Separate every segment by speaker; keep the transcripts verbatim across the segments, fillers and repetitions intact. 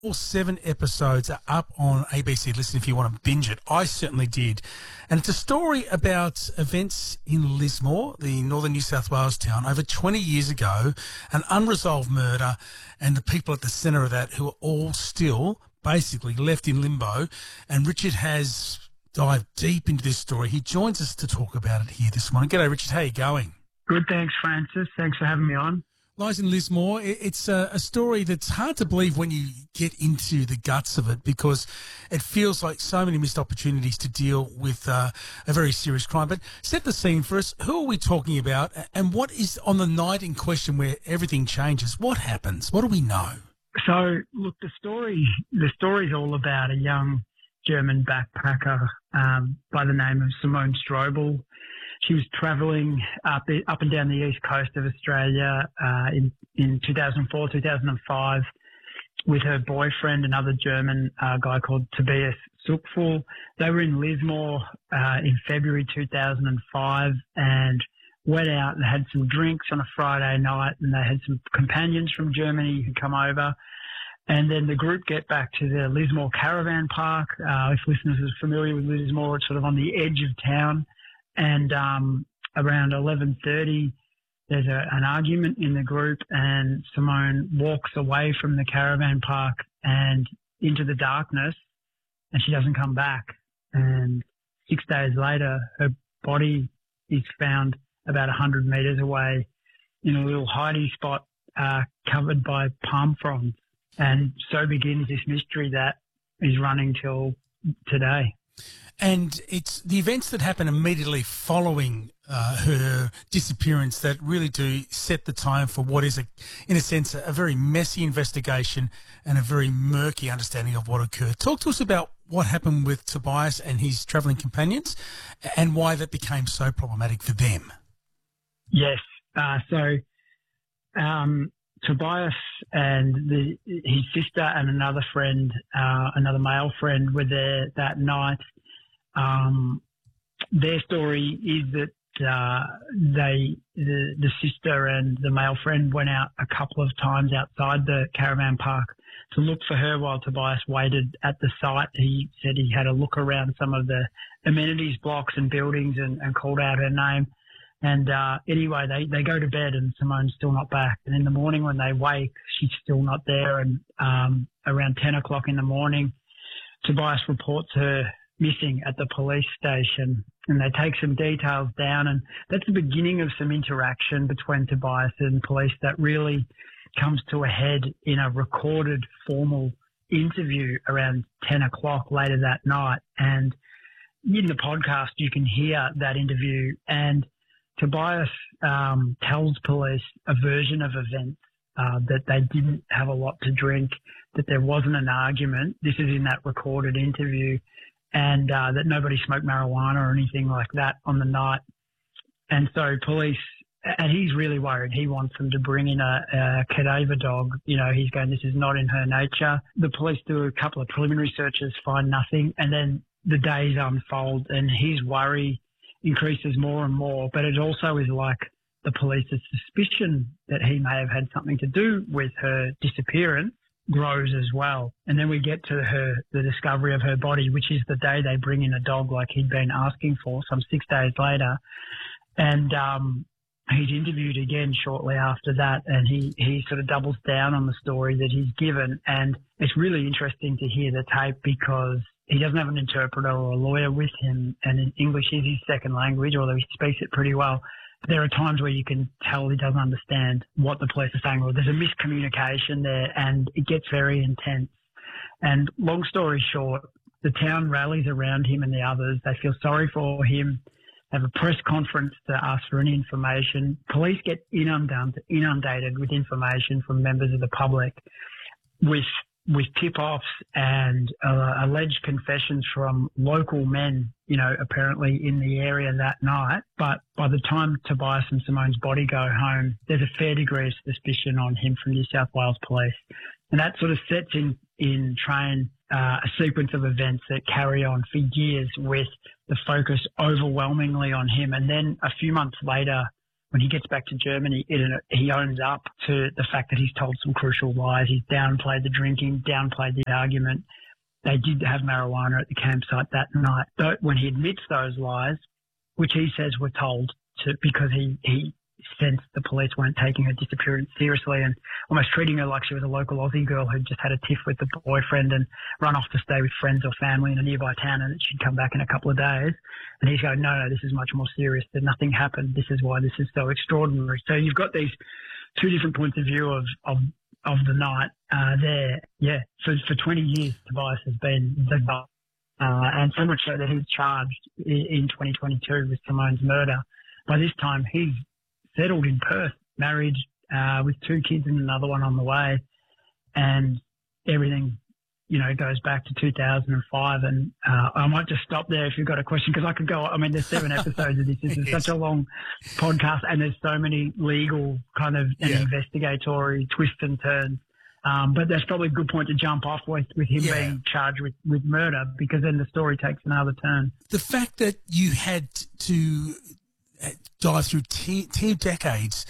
Speaker 1: All seven episodes are up on A B C Listen if you want to binge it. I certainly did. And it's a story about events in Lismore, the northern New South Wales town, over twenty years ago, an unresolved murder and the people at the centre of that who are all still basically left in limbo. And Richard has dived deep into this story. He joins us to talk about it here this morning. G'day, Richard. How are you going?
Speaker 2: Good, thanks, Francis. Thanks for having me on.
Speaker 1: Lies in Lismore. It's a, a story that's hard to believe when you get into the guts of it, because it feels like so many missed opportunities to deal with uh, a very serious crime. But set the scene for us. Who are we talking about, and what is on the night in question where everything changes? What happens? What do we know?
Speaker 2: So, look, the story the story's all about a young German backpacker um, by the name of Simone Strobel. She was travelling up up and down the east coast of Australia uh, in, in two thousand four, two thousand five with her boyfriend, another German uh, guy called Tobias Zuckfuhl. They were in Lismore uh, in February two thousand five and went out and had some drinks on a Friday night, and they had some companions from Germany who come over. And then the group get back to the Lismore Caravan Park. Uh, if listeners are familiar with Lismore, it's sort of on the edge of town. And um, around eleven thirty, there's a, an argument in the group, and Simone walks away from the caravan park and into the darkness, and she doesn't come back. And six days later, her body is found about one hundred metres away in a little hiding spot uh, covered by palm fronds. And so begins this mystery that is running till today.
Speaker 1: And it's the events that happen immediately following uh, her disappearance that really do set the tone for what is, a, in a sense, a very messy investigation and a very murky understanding of what occurred. Talk to us about what happened with Tobias and his travelling companions and why that became so problematic for them.
Speaker 2: Yes. Uh, so um, Tobias and the, his sister and another friend, uh, another male friend, were there that night. Um, their story is that uh, they, the, the sister and the male friend went out a couple of times outside the caravan park to look for her while Tobias waited at the site. He said he had a look around some of the amenities blocks and buildings and, and called out her name. And uh, anyway, they, they go to bed and Simone's still not back. And in the morning when they wake, she's still not there. And um, around ten o'clock in the morning, Tobias reports her missing at the police station, and they take some details down, and that's the beginning of some interaction between Tobias and police that really comes to a head in a recorded formal interview around ten o'clock later that night. And in the podcast you can hear that interview, and Tobias um, tells police a version of events, uh, that they didn't have a lot to drink, that there wasn't an argument. This is in that recorded interview. And uh, that nobody smoked marijuana or anything like that on the night. And so police, and he's really worried. He wants them to bring in a, a cadaver dog. You know, he's going, this is not in her nature. The police do a couple of preliminary searches, find nothing. And then the days unfold and his worry increases more and more. But it also is like the police's suspicion that he may have had something to do with her disappearance grows as well. And then we get to her, the discovery of her body, which is the day they bring in a dog like he'd been asking for, some six days later. And um, he's interviewed again shortly after that, and he, he sort of doubles down on the story that he's given. And it's really interesting to hear the tape because he doesn't have an interpreter or a lawyer with him, and English is his second language, although he speaks it pretty well. There are times where you can tell he doesn't understand what the police are saying, or there's a miscommunication there, and it gets very intense. And long story short, the town rallies around him and the others. They feel sorry for him, have a press conference to ask for any information. Police get inundated, inundated with information from members of the public with with tip-offs and uh, alleged confessions from local men, you know, apparently in the area that night. But by the time Tobias and Simone's body go home, there's a fair degree of suspicion on him from New South Wales Police. And that sort of sets in, in train uh, a sequence of events that carry on for years with the focus overwhelmingly on him. And then a few months later, when he gets back to Germany, it, he owns up to the fact that he's told some crucial lies. He's downplayed the drinking, downplayed the argument. They did have marijuana at the campsite that night. But when he admits those lies, which he says were told to because he, he sensed the police weren't taking her disappearance seriously and almost treating her like she was a local Aussie girl who'd just had a tiff with the boyfriend and run off to stay with friends or family in a nearby town and that she'd come back in a couple of days. And he's going, no, no, this is much more serious. That nothing happened. This is why this is so extraordinary. So you've got these two different points of view of, of, of the night uh, there. Yeah, for, for twenty years, Tobias has been the guy. Uh, and so much so that he's charged in, in twenty twenty-two with Simone's murder. By this time, he's settled in Perth, married uh, with two kids and another one on the way, and everything, you know, goes back to two thousand five. And uh, I might just stop there if you've got a question, because I could go. I mean, there's seven episodes of this. This is yes. such a long podcast, and there's so many legal kind of and yeah. investigatory twists and turns. Um, but that's probably a good point to jump off with, with him yeah. being charged with, with murder, because then the story takes another turn.
Speaker 1: The fact that you had to dive through t- two decades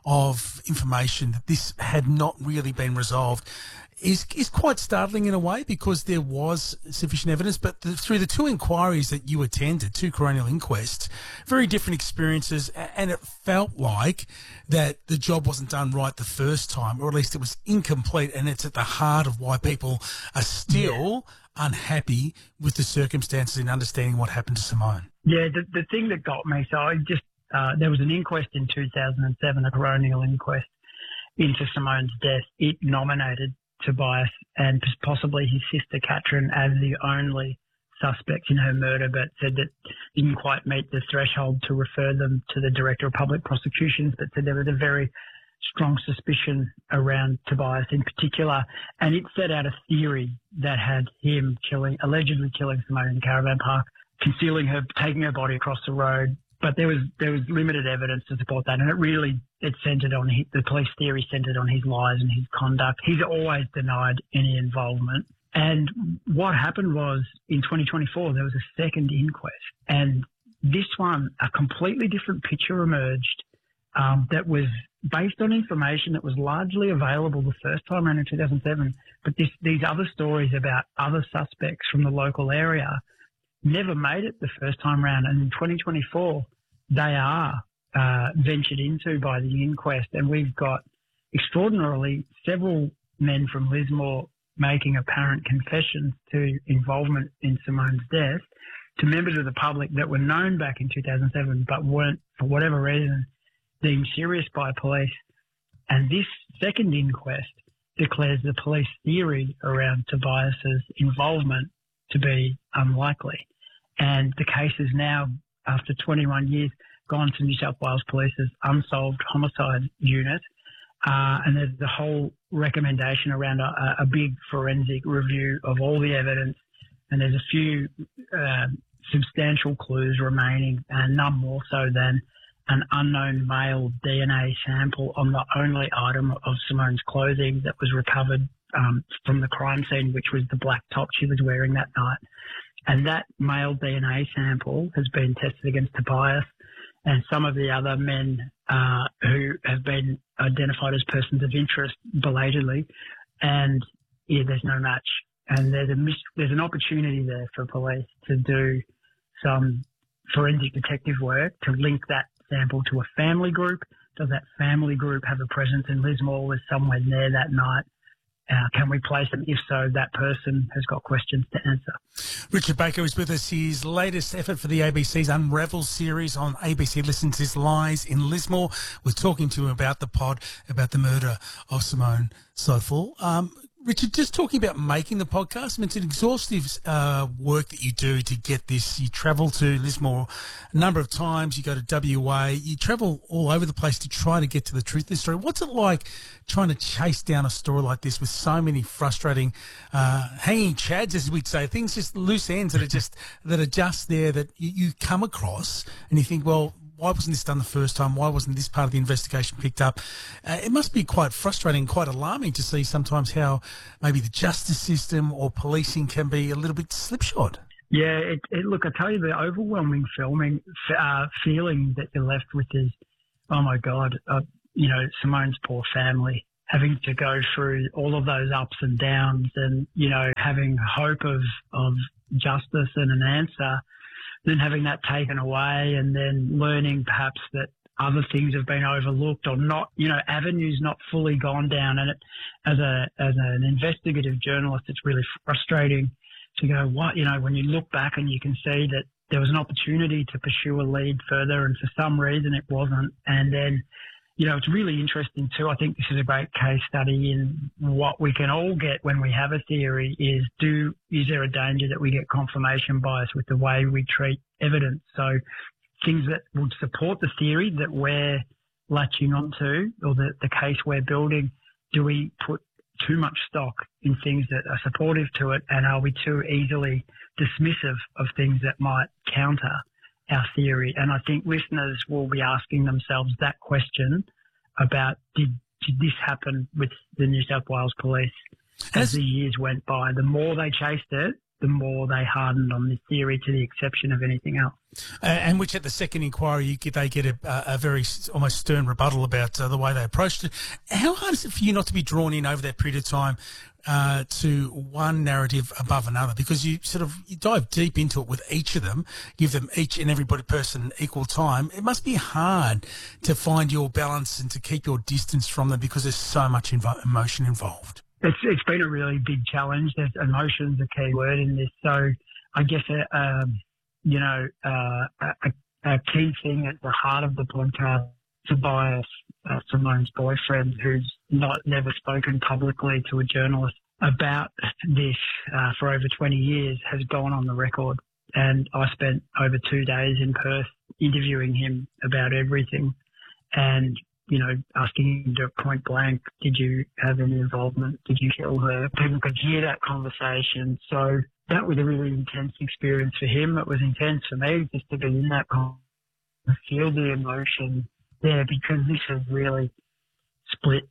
Speaker 1: of information that this had not really been resolved is is quite startling in a way, because there was sufficient evidence. But the, through the two inquiries that you attended, two coronial inquests, very different experiences, and it felt like that the job wasn't done right the first time, or at least it was incomplete, and it's at the heart of why people are still yeah. unhappy with the circumstances in understanding what happened to Simone.
Speaker 2: Yeah, the, the thing that got me, so I just, uh, there was an inquest in two thousand seven, a coronial inquest into Simone's death. It nominated Tobias and possibly his sister Katrin as the only suspects in her murder, but said that didn't quite meet the threshold to refer them to the Director of Public Prosecutions, but said there was a very strong suspicion around Tobias in particular. And it set out a theory that had him killing, allegedly killing Simone in the caravan park, concealing her, taking her body across the road. But there was there was limited evidence to support that, and it really it centred on his, the police theory centred on his lies and his conduct. He's always denied any involvement. And what happened was in twenty twenty-four there was a second inquest, and this one a completely different picture emerged um, that was based on information that was largely available the first time around in two thousand seven. But this, these other stories about other suspects from the local area never made it the first time round, and in twenty twenty-four they are uh, ventured into by the inquest, and we've got extraordinarily several men from Lismore making apparent confessions to involvement in Simone's death to members of the public that were known back in two thousand seven but weren't, for whatever reason, deemed serious by police. And this second inquest declares the police theory around Tobias's involvement to be unlikely. And the case is now, after twenty-one years, gone to New South Wales Police's Unsolved Homicide Unit. Uh, and there's the whole recommendation around a, a big forensic review of all the evidence. And there's a few uh, substantial clues remaining, and none more so than an unknown male D N A sample on the only item of Simone's clothing that was recovered um, from the crime scene, which was the black top she was wearing that night. And that male D N A sample has been tested against Tobias and some of the other men uh, who have been identified as persons of interest belatedly. And yeah, there's no match. And there's a mis- there's an opportunity there for police to do some forensic detective work to link that sample to a family group. Does that family group have a presence in Lismore? Was someone there that night? Uh, can we place them? If so, that person has got questions to answer.
Speaker 1: Richard Baker is with us. His latest effort for the A B C's Unravel series on A B C Listens is Lies in Lismore. We're talking to him about the pod, about the murder of Simone Southall. Um, Richard, just talking about making the podcast, I mean, it's an exhaustive uh, work that you do to get this. You travel to Lismore a number of times. You go to W A. You travel all over the place to try to get to the truth of the story. What's it like trying to chase down a story like this with so many frustrating uh, hanging chads, as we'd say, things just loose ends that are just that are just there that you, you come across and you think, well, why wasn't this done the first time? Why wasn't this part of the investigation picked up? Uh, it must be quite frustrating, quite alarming to see sometimes how maybe the justice system or policing can be a little bit slipshod.
Speaker 2: Yeah, it, it, look, I tell you, the overwhelming filming uh, feeling that you're left with is oh my God, uh, you know, Simone's poor family, having to go through all of those ups and downs and, you know, having hope of, of justice and an answer, then having that taken away and then learning perhaps that other things have been overlooked or not, you know, avenues not fully gone down. And it, as a, as an investigative journalist, it's really frustrating to go, what, you know, when you look back and you can see that there was an opportunity to pursue a lead further and for some reason it wasn't. And then, you know, it's really interesting too. I think this is a great case study in what we can all get when we have a theory is do, is there a danger that we get confirmation bias with the way we treat evidence? So things that would support the theory that we're latching onto or the, the case we're building, do we put too much stock in things that are supportive to it, and are we too easily dismissive of things that might counter our theory? And I think listeners will be asking themselves that question about did, did this happen with the New South Wales Police as the years went by? The more they chased it, the more they hardened on this theory to the exception of anything else.
Speaker 1: Uh, and which at the second inquiry, you get, they get a, a very almost stern rebuttal about uh, the way they approached it. How hard is it for you not to be drawn in over that period of time uh, to one narrative above another? Because you sort of you dive deep into it with each of them, give them each and everybody person equal time. It must be hard to find your balance and to keep your distance from them because there's so much invo- emotion involved.
Speaker 2: It's it's been a really big challenge. There's emotion's a key word in this. So I guess, uh, um, you know, uh, a, a key thing at the heart of the podcast, Tobias, uh, Simone's boyfriend, who's not never spoken publicly to a journalist about this uh, for over twenty years, has gone on the record. And I spent over two days in Perth interviewing him about everything. And you know, asking him to point blank, did you have any involvement? Did you kill her? People could hear that conversation. So that was a really intense experience for him. It was intense for me just to be in that conversation, feel the emotion there, because this has really split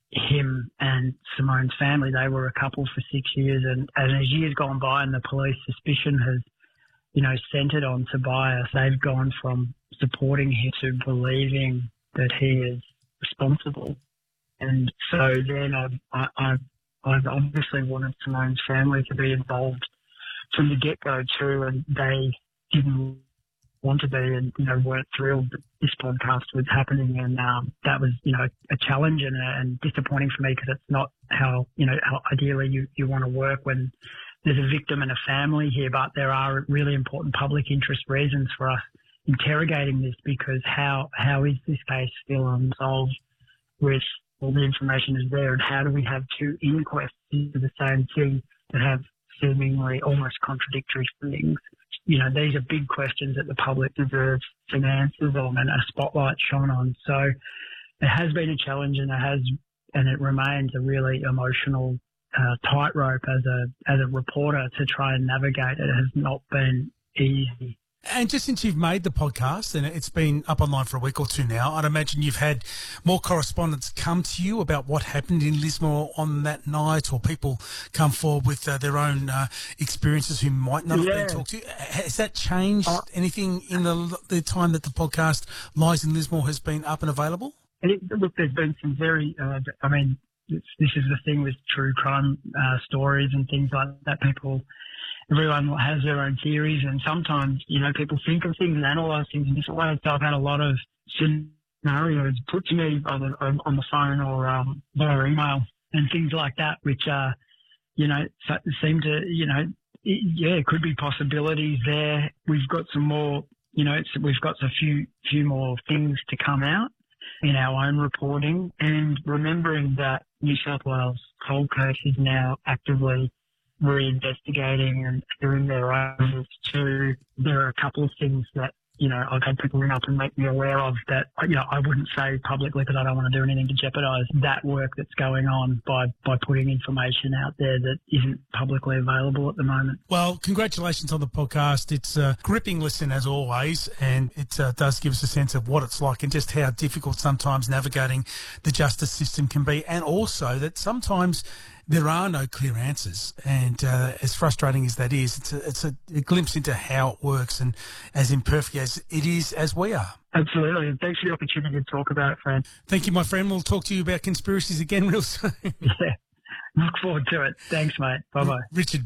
Speaker 2: him and Simone's family. They were a couple for six years and, and as years gone by and the police suspicion has, you know, centred on Tobias, they've gone from supporting him to believing that he is responsible. And so then I, I, I, I've obviously wanted Simone's family to be involved from the get-go too, and they didn't want to be and, you know, weren't thrilled that this podcast was happening. And um, that was, you know, a challenge and, and disappointing for me because it's not how, you know, how ideally you, you want to work when there's a victim and a family here, but there are really important public interest reasons for us interrogating this, because how how is this case still unsolved with all the information is there, and how do we have two inquests into the same thing that have seemingly almost contradictory things? You know, these are big questions that the public deserves some answers on and a spotlight shone on. So it has been a challenge, and it has and it remains a really emotional uh, tightrope as a as a reporter to try and navigate. It has not been easy.
Speaker 1: And just since you've made the podcast, and it's been up online for a week or two now, I'd imagine you've had more correspondents come to you about what happened in Lismore on that night, or people come forward with uh, their own uh, experiences who might not
Speaker 2: yeah.
Speaker 1: have been talked to. Has that changed
Speaker 2: uh,
Speaker 1: anything in the the time that the podcast Lies in Lismore has been up and available?
Speaker 2: And it, look, there's been some very, uh, I mean, this, this is the thing with true crime uh, stories and things like that. People... Everyone has their own theories, and sometimes, you know, people think of things and analyse things in different ways. So I've had a lot of scenarios put to me either on the phone or um, via email and things like that, which, uh, you know, seem to, you know, it, yeah, it could be possibilities there. We've got some more, you know, we've got a few, few more things to come out in our own reporting, and remembering that New South Wales cold case is now actively re-investigating and doing their own too. There are a couple of things that, you know, I've had people ring up and make me aware of that, you know, I wouldn't say publicly because I don't want to do anything to jeopardise that work that's going on by, by putting information out there that isn't publicly available at the moment.
Speaker 1: Well, congratulations on the podcast. It's a gripping listen as always, and it uh, does give us a sense of what it's like and just how difficult sometimes navigating the justice system can be, and also that sometimes there are no clear answers. And uh, as frustrating as that is, it's a, it's a, a glimpse into how it works, and as imperfect as it is as we are.
Speaker 2: Absolutely. And thanks for the opportunity to talk about it, Fran.
Speaker 1: Thank you, my friend. We'll talk to you about conspiracies again real soon.
Speaker 2: Yeah. Look forward to it. Thanks, mate. Bye-bye.
Speaker 1: Richard